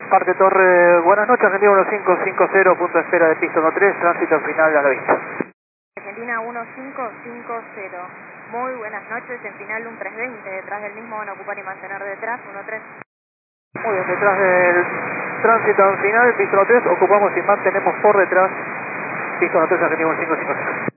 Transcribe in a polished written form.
Parque Torre, buenas noches, Argentina 1550, punto de espera de piso 13, tránsito final a la vista. Argentina 1550, muy buenas noches, en final 1320, detrás del mismo van a ocupar y mantener detrás, 13. Muy bien, detrás del tránsito final, piso 3, ocupamos y mantenemos por detrás, piso 13, Argentina 1550.